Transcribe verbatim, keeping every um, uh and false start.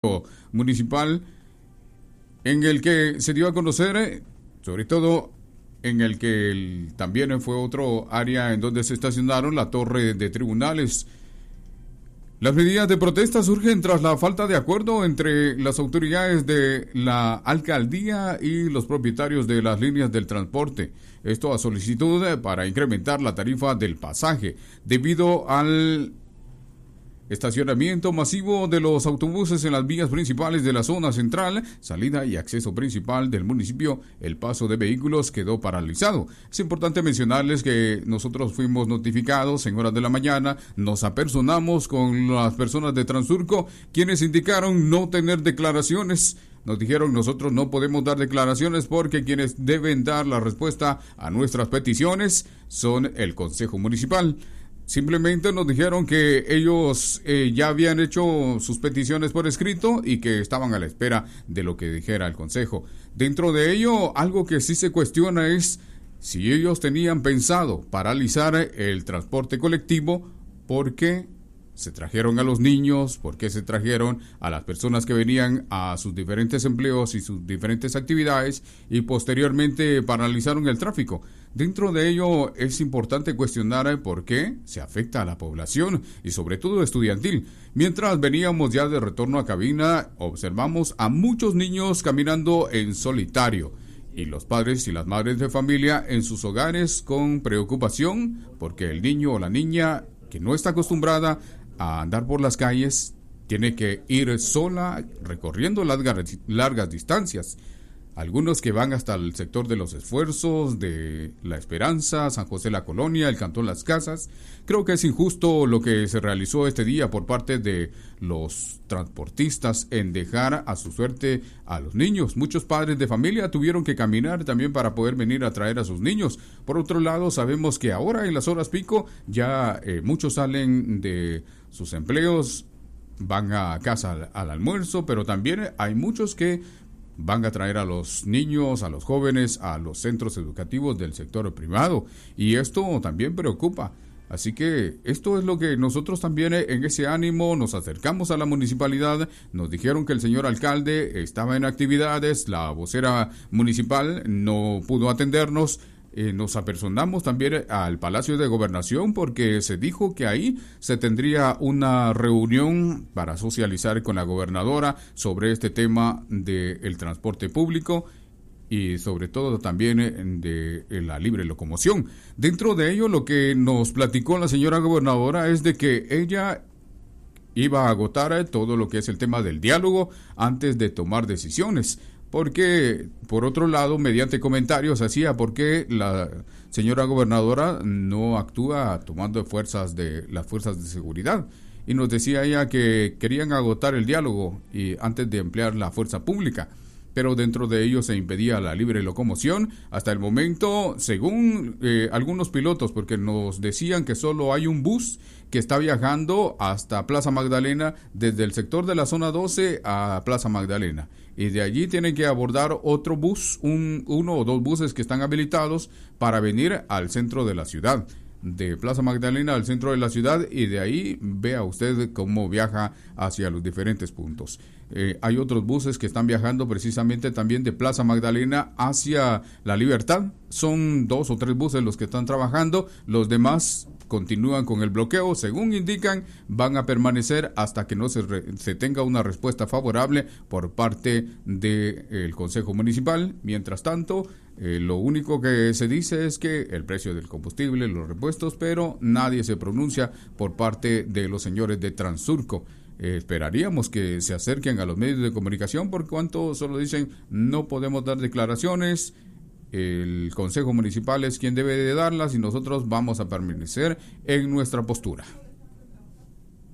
municipal en el que se dio a conocer, sobre todo en el que el, también fue otro área en donde se estacionaron la torre de tribunales. Las medidas de protesta surgen tras la falta de acuerdo entre las autoridades de la alcaldía y los propietarios de las líneas del transporte. Esto a solicitud para incrementar la tarifa del pasaje debido al estacionamiento masivo de los autobuses en las vías principales de la zona central, salida y acceso principal del municipio. El paso de vehículos quedó paralizado. Es importante mencionarles que nosotros fuimos notificados en horas de la mañana, nos apersonamos con las personas de Transurco, quienes indicaron no tener declaraciones. Nos dijeron, nosotros no podemos dar declaraciones porque quienes deben dar la respuesta a nuestras peticiones son el Consejo Municipal. Simplemente nos dijeron que ellos eh, ya habían hecho sus peticiones por escrito y que estaban a la espera de lo que dijera el Consejo. Dentro de ello, algo que sí se cuestiona es si ellos tenían pensado paralizar el transporte colectivo, ¿por qué se trajeron a los niños? ¿Por qué se trajeron a las personas que venían a sus diferentes empleos y sus diferentes actividades y posteriormente paralizaron el tráfico? Dentro de ello es importante cuestionar por qué se afecta a la población y sobre todo estudiantil. Mientras veníamos ya de retorno a cabina, observamos a muchos niños caminando en solitario y los padres y las madres de familia en sus hogares con preocupación porque el niño o la niña que no está acostumbrada a andar por las calles tiene que ir sola recorriendo largas, largas distancias. Algunos que van hasta el sector de los Esfuerzos, de La Esperanza, San José la Colonia, el Cantón Las Casas. Creo que es injusto lo que se realizó este día por parte de los transportistas en dejar a su suerte a los niños. Muchos padres de familia tuvieron que caminar también para poder venir a traer a sus niños. Por otro lado, sabemos que ahora en las horas pico ya eh, muchos salen de sus empleos, van a casa al, al almuerzo, pero también hay muchos que van a traer a los niños, a los jóvenes, a los centros educativos del sector privado. Y esto también preocupa. Así que esto es lo que nosotros también en ese ánimo nos acercamos a la municipalidad. Nos dijeron que el señor alcalde estaba en actividades, la vocera municipal no pudo atendernos. Eh, nos apersonamos también al Palacio de Gobernación porque se dijo que ahí se tendría una reunión para socializar con la gobernadora sobre este tema del transporte público y sobre todo también de la libre locomoción. Dentro de ello, lo que nos platicó la señora gobernadora es de que ella iba a agotar todo lo que es el tema del diálogo antes de tomar decisiones. Porque, por otro lado, mediante comentarios hacía por qué la señora gobernadora no actúa tomando fuerzas de las fuerzas de seguridad. Y nos decía ella que querían agotar el diálogo y antes de emplear la fuerza pública. Pero dentro de ello se impedía la libre locomoción. Hasta el momento, según eh, algunos pilotos, porque nos decían que solo hay un bus que está viajando hasta Plaza Magdalena, desde el sector de la zona doce a Plaza Magdalena. Y de allí tienen que abordar otro bus, un, uno o dos buses que están habilitados para venir al centro de la ciudad. De Plaza Magdalena al centro de la ciudad y de ahí vea usted cómo viaja hacia los diferentes puntos. Eh, hay otros buses que están viajando precisamente también de Plaza Magdalena hacia La Libertad. Son dos o tres buses los que están trabajando, los demás continúan con el bloqueo. Según indican, van a permanecer hasta que no se, re, se tenga una respuesta favorable por parte del Consejo Municipal. Mientras tanto, eh, lo único que se dice es que el precio del combustible, los repuestos, pero nadie se pronuncia por parte de los señores de Transurco. Eh, esperaríamos que se acerquen a los medios de comunicación por cuanto solo dicen no podemos dar declaraciones. El Consejo Municipal es quien debe de darlas y nosotros vamos a permanecer en nuestra postura.